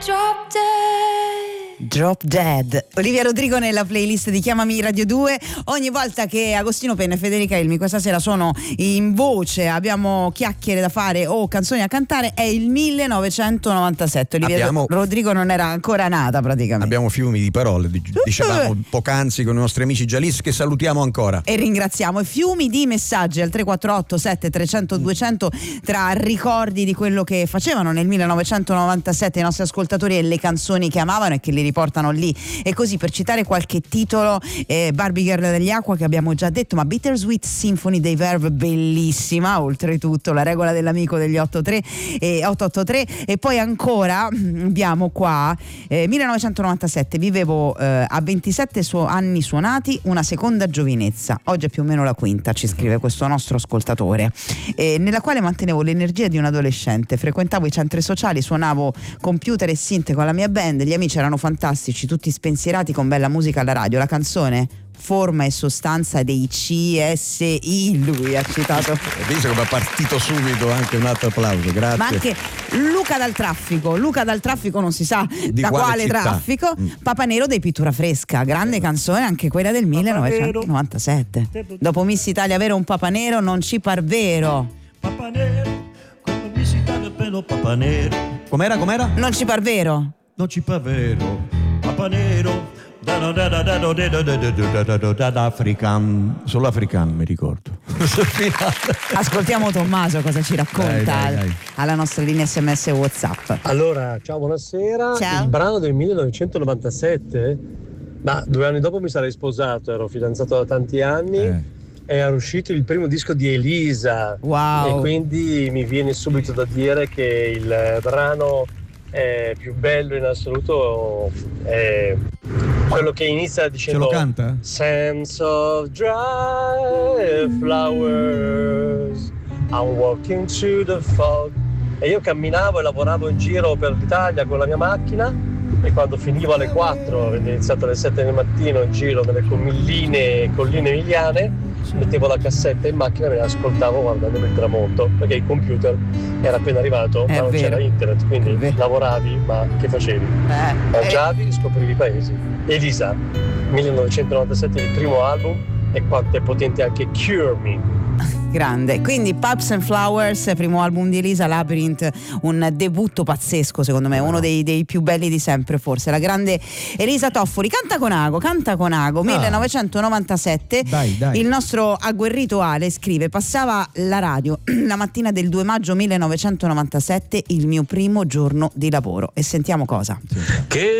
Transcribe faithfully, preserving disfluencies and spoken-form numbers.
Drop Dead. Drop Dead. Olivia Rodrigo nella playlist di Chiamami Radio due. Ogni volta che Agostino Penna e Federica Elmi questa sera sono in voce, abbiamo chiacchiere da fare o canzoni a cantare, è il millenovecentonovantasette. Olivia abbiamo, Rodrigo non era ancora nata praticamente. Abbiamo fiumi di parole, dicevamo poc'anzi con i nostri amici Gialis, che salutiamo ancora. E ringraziamo. E fiumi di messaggi al tre quattro otto sette trecento duecento tra ricordi di quello che facevano nel millenovecentonovantasette i nostri ascoltatori e le canzoni che amavano e che li riportano lì. E così, per citare qualche titolo, eh, Barbie Girl degli Aqua, che abbiamo già detto, ma Bittersweet Symphony dei Verve, bellissima, oltretutto La regola dell'amico degli otto tre e otto otto tre. E poi ancora abbiamo qua eh, millenovecentonovantasette, vivevo eh, a ventisette su- anni suonati una seconda giovinezza, oggi è più o meno la quinta, ci scrive questo nostro ascoltatore, eh, nella quale mantenevo l'energia di un adolescente, frequentavo i centri sociali, suonavo computer e synth con la mia band, gli amici erano fantastici, tutti spensierati con bella musica alla radio. La canzone Forma e sostanza dei C S I, lui ha citato. Penso come è partito subito, anche un altro applauso, grazie. Ma anche Luca dal traffico, Luca dal traffico non si sa Di da quale quale città? traffico. Mm. Papa Nero dei Pittura Fresca, grande canzone anche quella del millenovecentonovantasette. Dopo Miss Italia avere un Papa Nero non ci par vero. Papa Nero, come Miss Italia bello Papa Nero. Com'era, com'era? Non ci par vero. Non ci fa vero, Papa Nero. Da da da da da da da da da da da da da african. Solo africano mi ricordo. Ascoltiamo Tommaso cosa ci racconta Dai, dai, dai. alla nostra linea sms e WhatsApp. Allora, ciao, buonasera. Ciao. Il brano del millenovecentonovantasette, ma due anni dopo mi sarei sposato, ero fidanzato da tanti anni. Eh. Era uscito il primo disco di Elisa. Wow. E quindi mi viene subito da dire che il brano è più bello in assoluto, è quello che inizia dicendo Ce lo canta? Sense of dry flowers, I'm walking through the fog. E io camminavo e lavoravo in giro per l'Italia con la mia macchina, e quando finivo alle quattro, avendo iniziato alle sette del mattino in giro nelle colline, colline emiliane, mettevo la cassetta in macchina e me la ascoltavo guardando il tramonto, perché il computer era appena arrivato, È ma non vero. c'era internet, quindi È vero. lavoravi, ma che facevi? Eh, Mangiavi, scoprivi i paesi. Elisa, millenovecentonovantasette, il primo album, e quanto è potente anche Cure Me. grande. Quindi Pups and Flowers, primo album di Elisa, Labyrinth, un debutto pazzesco secondo me, uno dei, dei più belli di sempre forse, la grande Elisa Toffoli. Canta con Ago, canta con Ago, millenovecentonovantasette. Dai, dai. Il nostro agguerrito Ale scrive: passava la radio la mattina del due maggio millenovecentonovantasette, il mio primo giorno di lavoro. E sentiamo cosa. Che